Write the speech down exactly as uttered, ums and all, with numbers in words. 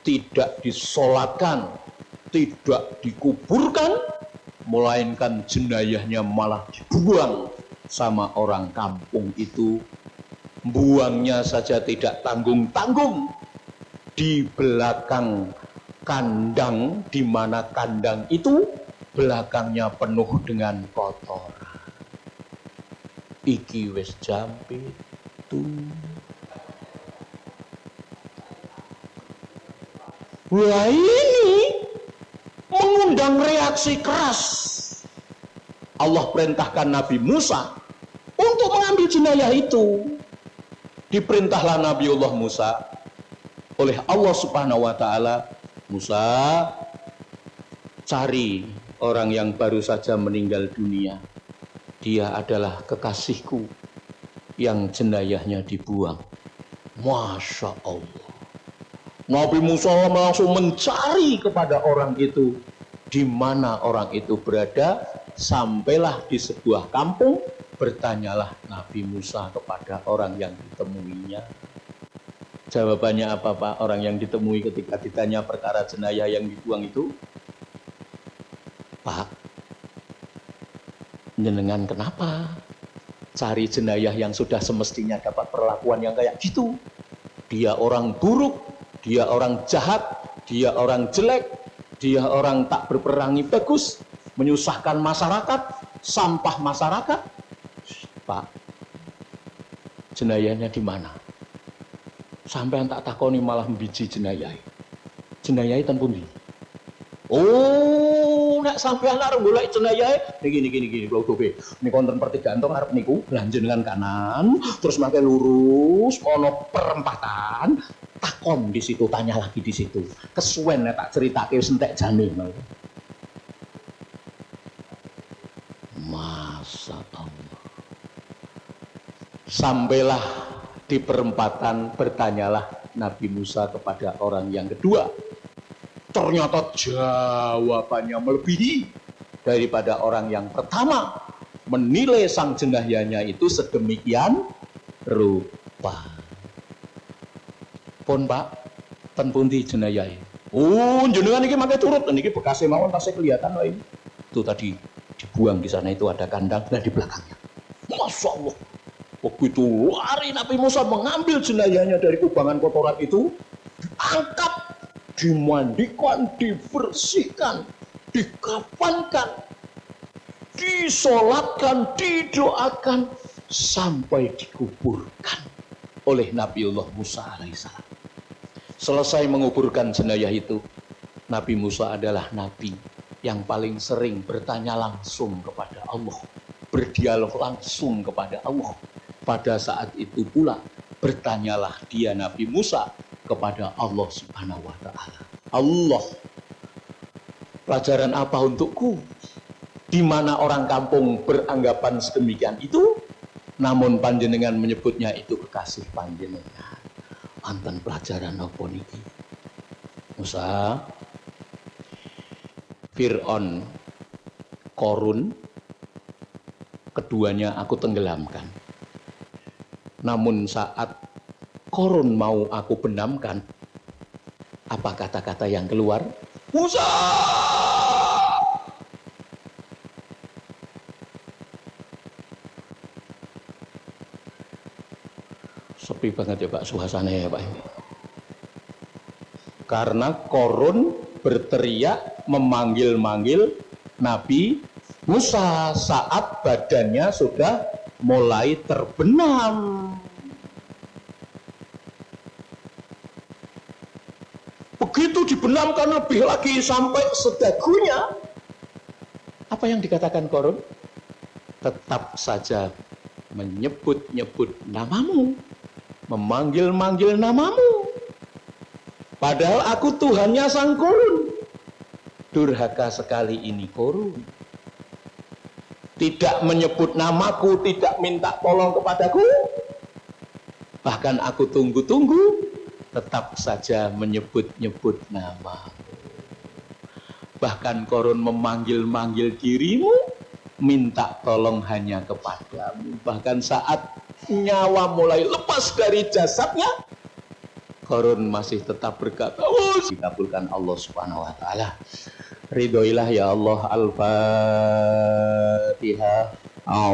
tidak disolatkan, tidak dikuburkan, melainkan jenayahnya malah dibuang sama orang kampung itu. Buangnya saja tidak tanggung-tanggung di belakang kandang, di mana kandang itu belakangnya penuh dengan kotoran. Iki wis jampi tu. Wah, ini mengundang reaksi keras. Allah perintahkan Nabi Musa untuk mengambil jenayah itu. Diperintahlah Nabiullah Musa oleh Allah Subhanahu wa taala, Musa, cari orang yang baru saja meninggal dunia. Dia adalah kekasihku yang jenayahnya dibuang. Masya Allah. Nabi Musa langsung mencari kepada orang itu, di mana orang itu berada. Sampailah di sebuah kampung, bertanyalah Nabi Musa kepada orang yang ditemuinya. Jawabannya apa, Pak? Orang yang ditemui ketika ditanya perkara jenayah yang dibuang itu, Pak, jenengan kenapa cari jenayah yang sudah semestinya dapat perlakuan yang kayak gitu? Dia orang buruk, dia orang jahat, dia orang jelek, dia orang tak berperangi bagus, menyusahkan masyarakat, sampah masyarakat. Pak, jenayahnya di mana? Sampai tak takoni malah membiji jenayah. Jenayah ten pundi? Oh, nek sampean arep golek jenayah niki niki niki kula dobe. Niku wonten pertigaan to ngarep niku, lanjenengan kanan, terus mangke lurus ana perempatan, takon di situ, tanya lagi di situ. Kesuwen nek tak critake wis entek jane. Masa Allah. Sampailah di perempatan, bertanyalah Nabi Musa kepada orang yang kedua. Ternyata jawabannya melebihi daripada orang yang pertama. Menilai sang jenayahnya itu sedemikian rupa. Pun Pak, ten pundi jenayahnya? Oh, jenengan iki mangke turut, niki bekasé mawon tasih kelihatan wae. Itu tadi dibuang di sana, itu ada kandang dan di belakangnya. Masya Allah. Begitu lari Nabi Musa mengambil jenayahnya dari kubangan kotoran itu, diangkat, dimandikan, dibersihkan, dikafankan, disolatkan, didoakan, sampai dikuburkan oleh Nabiullah Musa alaihissalam. Selesai menguburkan jenayah itu, Nabi Musa adalah Nabi yang paling sering bertanya langsung kepada Allah, berdialog langsung kepada Allah. Pada saat itu pula bertanyalah dia Nabi Musa kepada Allah Subhanahu wa taala. Allah, pelajaran apa untukku? Di mana orang kampung beranggapan sedemikian itu, namun panjenengan menyebutnya itu kekasih panjenengan. Wonten pelajaran apa niki? Musa, Fir'aun, Korun, keduanya aku tenggelamkan. Namun saat Korun mau aku benamkan, apa kata-kata yang keluar? Musa! Sepi banget ya Pak suasananya ya Pak. Karena Korun berteriak memanggil-manggil Nabi Musa saat badannya sudah mulai terbenam. Begitu dibenamkan lebih lagi sampai sedagunya, apa yang dikatakan Korun? Tetap saja menyebut-nyebut namamu, memanggil-manggil namamu. Padahal aku Tuhannya sang Korun. Durhaka sekali ini Korun. Tidak menyebut namaku, tidak minta tolong kepadaku. Bahkan aku tunggu-tunggu, tetap saja menyebut-nyebut namamu. Bahkan Korun memanggil-manggil dirimu, minta tolong hanya kepadamu. Bahkan saat nyawa mulai lepas dari jasadnya, Korun masih tetap berkata, oh, dikabulkan Allah Subhanahu wa taala. Ridhoilah ya Allah. Al-Fatihah.